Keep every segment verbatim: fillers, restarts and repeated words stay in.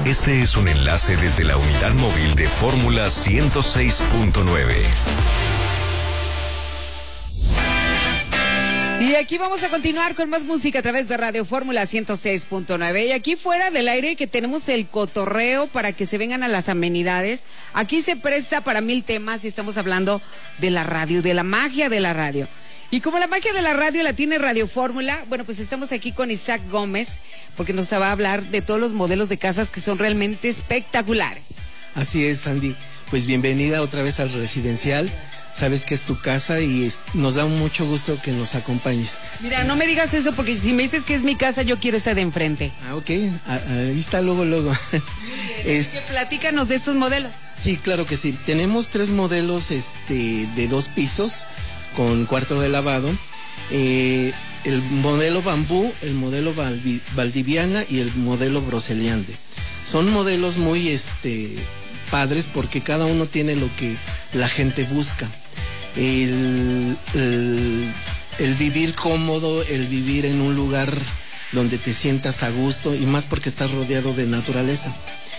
Este es un enlace desde la unidad móvil de Fórmula ciento seis punto nueve. Y aquí vamos a continuar con más música a través de Radio Fórmula ciento seis punto nueve. Y aquí fuera del aire que tenemos el cotorreo para que se vengan a las amenidades. Aquí se presta para mil temas y estamos hablando de la radio, de la magia de la radio. Y como la magia de la radio la tiene Radio Fórmula, bueno, pues estamos aquí con Isaac Gómez, porque nos va a hablar de todos los modelos de casas que son realmente espectaculares. Así es, Sandy. Pues bienvenida otra vez al residencial. Sabes que es tu casa y es, nos da mucho gusto que nos acompañes. Mira, no me digas eso porque si me dices que es mi casa, yo quiero estar de enfrente. Ah, ok. Ah, ahí está luego, luego. Es que platícanos de estos modelos. Sí, claro que sí. Tenemos tres modelos este, de dos pisos con cuarto de lavado. Eh, el modelo bambú, el modelo Valdi, valdiviana y el modelo broceliande. Son modelos muy este, padres porque cada uno tiene lo que la gente busca. El, el, el vivir cómodo, el vivir en un lugar donde te sientas a gusto y más porque estás rodeado de naturaleza.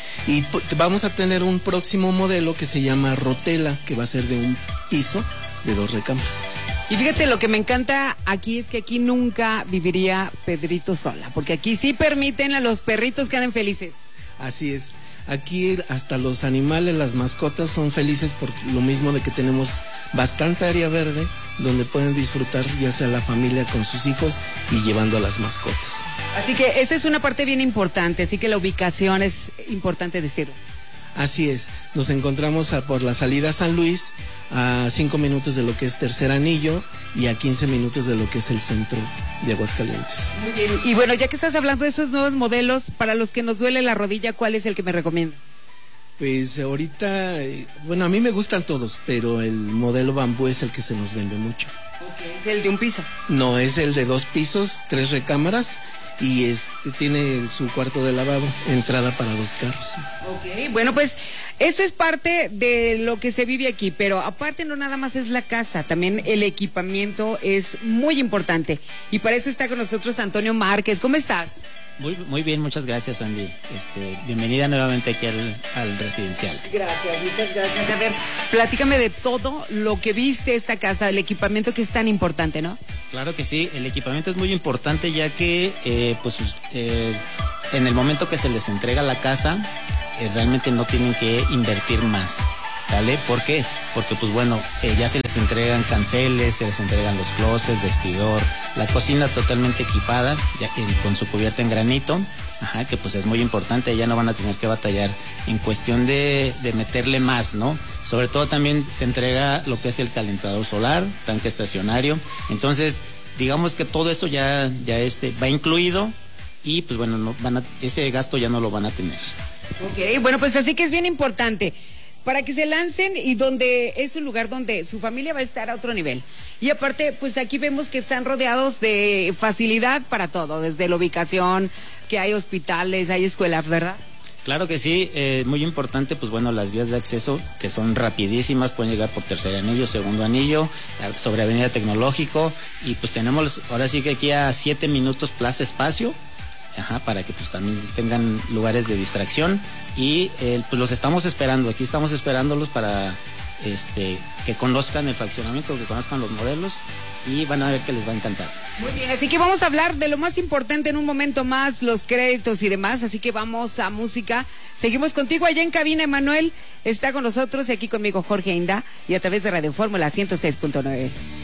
Y vamos a tener un próximo modelo que se llama Rotela, que va a ser de un piso de dos recámaras. Y fíjate, lo que me encanta aquí es que aquí nunca viviría Pedrito sola, porque aquí sí permiten a los perritos que anden felices. Así es. Aquí hasta los animales, las mascotas son felices por lo mismo de que tenemos bastante área verde donde pueden disfrutar ya sea la familia con sus hijos y llevando a las mascotas. Así que esa es una parte bien importante, así que la ubicación es importante decirlo. Así es, nos encontramos a, por la salida San Luis, a cinco minutos de lo que es Tercer Anillo y a quince minutos de lo que es el centro de Aguascalientes. Muy bien, y bueno, ya que estás hablando de esos nuevos modelos, para los que nos duele la rodilla, ¿cuál es el que me recomienda? Pues ahorita, bueno, a mí me gustan todos, pero el modelo bambú es el que se nos vende mucho. Okay, ¿es el de un piso? No, es el de dos pisos, tres recámaras. Y este tiene su cuarto de lavado, entrada para dos carros. Ok, bueno, pues eso es parte de lo que se vive aquí, pero aparte no nada más es la casa, también el equipamiento es muy importante. Y para eso está con nosotros Antonio Márquez. ¿Cómo estás? Muy, muy bien, muchas gracias, Andy. Este, bienvenida nuevamente aquí al, al residencial. Gracias, muchas gracias. A ver, platícame de todo lo que viste esta casa, el equipamiento que es tan importante, ¿no? Claro que sí, el equipamiento es muy importante ya que eh, pues eh, en el momento que se les entrega la casa, eh, realmente no tienen que invertir más. ¿Sale? ¿Por qué? Porque pues bueno, eh, ya se les entregan canceles, se les entregan los closets, vestidor, la cocina totalmente equipada, ya que con su cubierta en granito, ajá, que pues es muy importante, ya no van a tener que batallar en cuestión de, de meterle más, ¿no? Sobre todo también se entrega lo que es el calentador solar, tanque estacionario, entonces digamos que todo eso ya, ya este, va incluido y pues bueno, no van a, ese gasto ya no lo van a tener. Ok, bueno, pues así que es bien importante para que se lancen y donde es un lugar donde su familia va a estar a otro nivel. Y aparte, pues aquí vemos que están rodeados de facilidad para todo, desde la ubicación, que hay hospitales, hay escuelas, ¿verdad? Claro que sí, eh, muy importante, pues bueno, las vías de acceso que son rapidísimas, pueden llegar por Tercer Anillo, Segundo Anillo, sobre Avenida Tecnológico, y pues tenemos ahora sí que aquí a siete minutos Plaza Espacio, ajá, para que pues también tengan lugares de distracción y eh, pues los estamos esperando, aquí estamos esperándolos para este que conozcan el fraccionamiento, que conozcan los modelos y van a ver que les va a encantar. Muy bien, así que vamos a hablar de lo más importante en un momento más, los créditos y demás, así que vamos a música. Seguimos contigo allá en cabina, Emanuel está con nosotros y aquí conmigo Jorge Inda y a través de Radio Fórmula ciento seis punto nueve.